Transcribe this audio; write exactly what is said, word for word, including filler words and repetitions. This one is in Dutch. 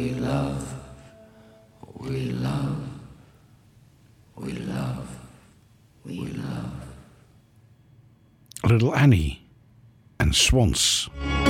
We love, we love, we love, we love. Little Annie en Swans.